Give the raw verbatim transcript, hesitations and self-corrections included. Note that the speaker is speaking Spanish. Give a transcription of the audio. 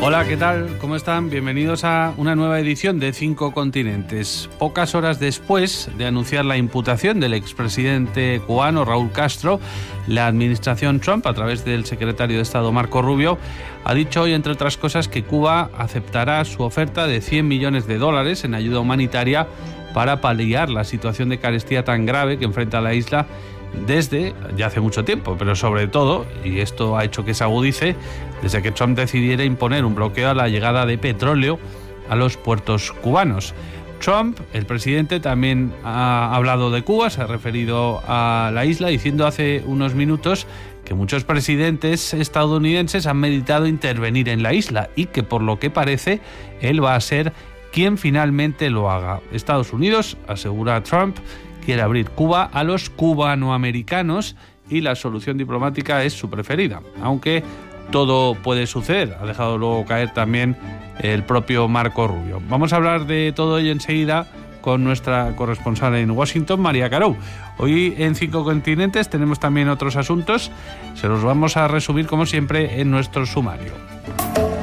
Hola, ¿qué tal? ¿Cómo están? Bienvenidos a una nueva edición de Cinco Continentes. Pocas horas después de anunciar la imputación del expresidente cubano Raúl Castro, la administración Trump, a través del secretario de Estado Marco Rubio, ha dicho hoy, entre otras cosas, que Cuba aceptará su oferta de cien millones de dólares en ayuda humanitaria para paliar la situación de carestía tan grave que enfrenta la isla desde ya hace mucho tiempo, pero sobre todo, y esto ha hecho que se agudice, desde que Trump decidiera imponer un bloqueo a la llegada de petróleo a los puertos cubanos. Trump, el presidente, también ha hablado de Cuba, se ha referido a la isla, diciendo hace unos minutos que muchos presidentes estadounidenses han meditado intervenir en la isla y que, por lo que parece, él va a ser quien finalmente lo haga. Estados Unidos, asegura Trump, quiere abrir Cuba a los cubanoamericanos y la solución diplomática es su preferida, aunque todo puede suceder, ha dejado luego caer también el propio Marco Rubio. Vamos a hablar de todo ello enseguida con nuestra corresponsal en Washington, María Carou. Hoy en Cinco Continentes tenemos también otros asuntos, se los vamos a resumir como siempre en nuestro sumario.